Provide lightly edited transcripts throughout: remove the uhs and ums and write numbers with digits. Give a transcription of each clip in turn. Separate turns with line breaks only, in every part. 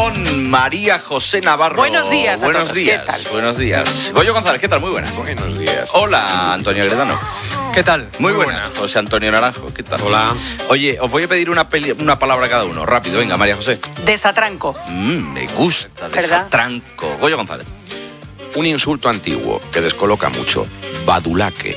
con María José Navarro.
Buenos días a
Buenos
todos.
días.
¿Qué tal?
Buenos días. Goyo González, ¿qué tal? Muy buenas.
Buenos días.
Hola, Antonio Agredano.
¿Qué tal?
Muy buenas. José Antonio Naranjo, ¿qué tal?
Hola.
Oye, os voy a pedir una palabra cada uno. Rápido, venga, María José.
Desatranco.
Me gusta,
¿Verdad?
desatranco. Goyo González.
Un insulto antiguo que descoloca mucho. Badulaque.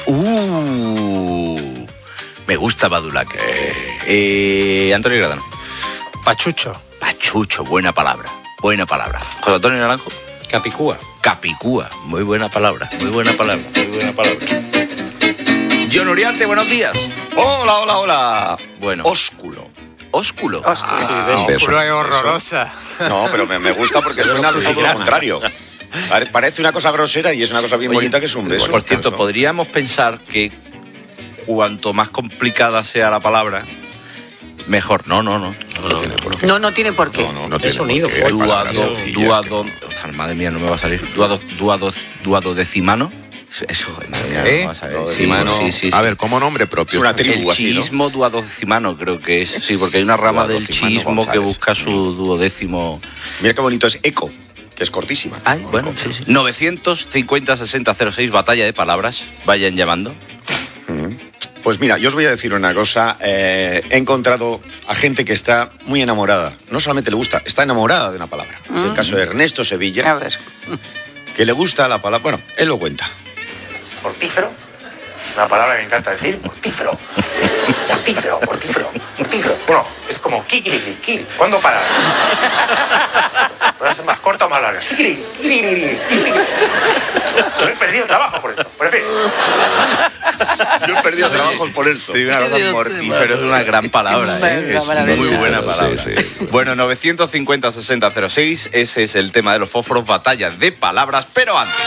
Me gusta badulaque. Antonio Agredano.
Pachucho.
Pachucho, buena palabra. Buena palabra. José Antonio Naranjo.
Capicúa.
Capicúa, muy buena palabra. Muy buena palabra. Muy buena palabra. John Uriarte, buenos días.
Hola.
Bueno.
Ósculo.
Ósculo.
Ósculo es horrorosa.
No, pero me gusta porque suena todo lo contrario. Parece una cosa grosera y es una cosa bien
Oye,
bonita que es un beso.
Por cierto, podríamos pensar que cuanto más complicada sea la palabra, mejor. No.
No tiene por qué.
No tiene
sonido
por qué.
fuerte.
Madre mía, no me va a salir. Duodecimano. Eso, madre mía, no me va a salir.
Duodecimano.
Sí.
A ver, como nombre propio.
Es una
El
tribu así, ¿no?
chiismo duodecimano creo que es. Sí, porque hay una rama del
Duodecimano
chiismo que
González.
busca su duodécimo.
Mira qué bonito es eco, que es cortísima.
Ay, bueno, sí. 950-6006, batalla de palabras. Vayan llamando.
Pues mira, yo os voy a decir una cosa. He encontrado a gente que está muy enamorada. No solamente le gusta, está enamorada de una palabra. Es el caso de Ernesto
A
Sevilla,
ver.
que le gusta la palabra. Bueno, él lo cuenta.
Mortífero. Es una palabra que me encanta decir. Mortífero. Bueno, es como kikiriki. ¿Cuándo para? ¿Puede ser más corta o más larga? Kikiriki. Yo he perdido trabajo por esto. Pero en fin.
Yo he perdido trabajos por esto.
Sí, una cosa mortífero es una gran palabra, ¿eh? Es muy buena palabra.
Sí.
Bueno, 950-6006, ese es el tema de los fósforos, batalla de palabras, pero antes.